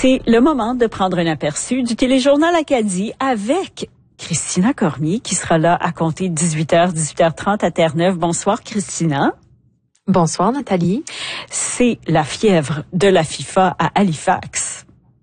C'est le moment de prendre un aperçu du Téléjournal Acadie avec Christina Cormier qui sera là à compter 18h, 18h30 à Terre-Neuve. Bonsoir Christina. Bonsoir Nathalie. C'est la fièvre de la FIFA à Halifax.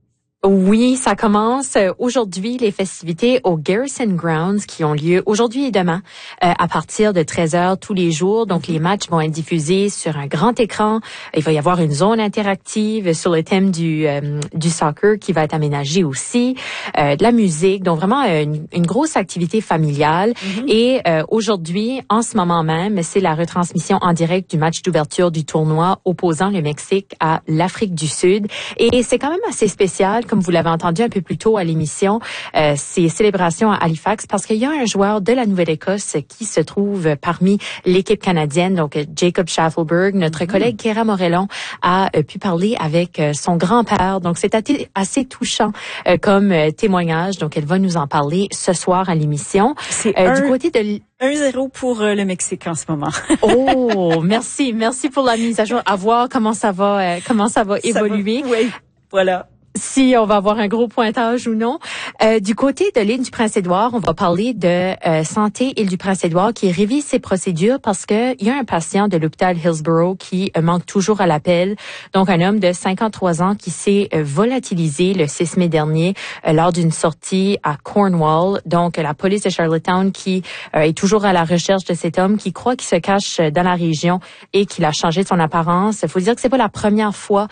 Oui, ça commence aujourd'hui les festivités au Garrison Grounds qui ont lieu aujourd'hui et demain à partir de 13h tous les jours. Donc les matchs vont être diffusés sur un grand écran. Il va y avoir une zone interactive sur le thème du soccer qui va être aménagée aussi, de la musique. Donc vraiment une grosse activité familiale. Et aujourd'hui, en ce moment même, c'est la retransmission en direct du match d'ouverture du tournoi opposant le Mexique à l'Afrique du Sud. Et c'est quand même assez spécial. Comme vous l'avez entendu un peu plus tôt à l'émission, c'est célébration à Halifax parce qu'il y a un joueur de la Nouvelle-Écosse qui se trouve parmi l'équipe canadienne, donc Jacob Shaffelburg. Notre collègue Kéra Morellon a pu parler avec son grand-père. Donc c'est assez touchant comme témoignage. Donc elle va nous en parler ce soir à l'émission. C'est du côté de 1-0 pour le Mexique en ce moment. Oh, merci pour la mise à jour. À voir comment ça va évoluer. Oui, voilà. Si on va avoir un gros pointage ou non. Du côté de l'île du Prince-Édouard, on va parler de Santé Île du Prince-Édouard qui révise ses procédures parce que il y a un patient de l'hôpital Hillsborough qui manque toujours à l'appel. Donc un homme de 53 ans qui s'est volatilisé le 6 mai dernier lors d'une sortie à Cornwall. Donc la police de Charlottetown qui est toujours à la recherche de cet homme qui croit qu'il se cache dans la région et qu'il a changé de son apparence. Il faut dire que c'est pas la première fois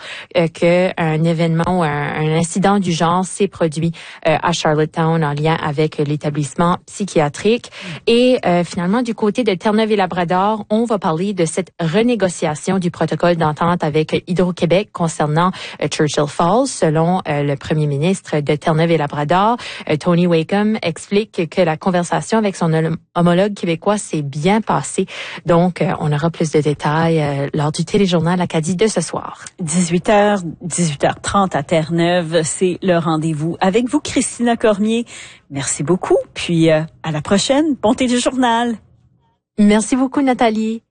qu'un événement ou un incident du genre s'est produit à Charlottetown en lien avec l'établissement psychiatrique. Et finalement, du côté de Terre-Neuve et Labrador, on va parler de cette renégociation du protocole d'entente avec Hydro-Québec concernant Churchill Falls. Selon le premier ministre de Terre-Neuve et Labrador, Tony Wakeham explique que la conversation avec son homologue québécois s'est bien passée. Donc, on aura plus de détails lors du Téléjournal Acadie de ce soir. 18h, 18h30 à Terre-Neuve, c'est le rendez-vous avec vous, Christina Cormier. Merci beaucoup, puis à la prochaine. Bon Téléjournal. Merci beaucoup, Nathalie.